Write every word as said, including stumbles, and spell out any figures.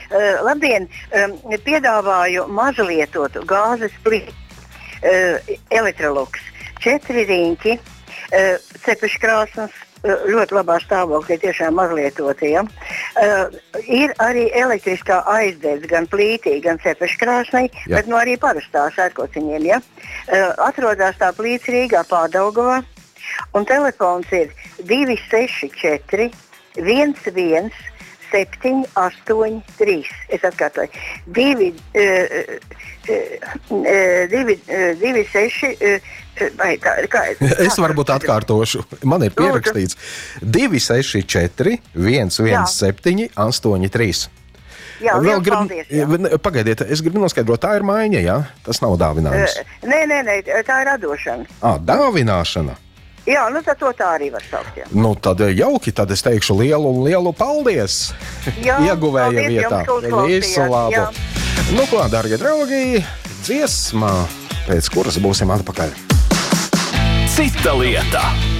Uh, labdien, um, piedāvāju mazlietotu gāzes plīti, uh, Electrolux, četri riņķi, uh, cepeškrāsnes, ļoti labā stāvoklī, tiešām mazlietoti. Ja? Uh, ir arī elektriskā aizdedz gan plītī, gan cepeškrāsnei, ja. Bet nu arī parastā sērkociņiem. Ja? Uh, atrodas tā plīts Rīgā Pārdaugavā, un telefons ir divi seši četri viens viens septiņi astoņi trīs. Es atkārtoju. divi, uh, uh, divi, uh, divi seši uh, vai tā, kā, es varbūt atkārtošu. Man ir pierakstīts divi seši četri viens viens septiņi astoņi trīs. Jā, vēl grib, paldies, jā. Pagaidiet, es gribu noskaidrot, tā ir maiņa, jā? Tas nav dāvinājums. Uh, nē, nē, nē, tā ir atdošana. Ā, dāvināšana. Jā, nu tad to tā arī var saukt. Jā. Nu tad jauki, tad es teikšu lielu, lielu paldies. Jā, ieguvēja paldies vietā. Jums, visu labu. Jā. Nu ko, dārgie draugi, dziesmā, pēc kuras būsim atpakaļ. Cita lieta.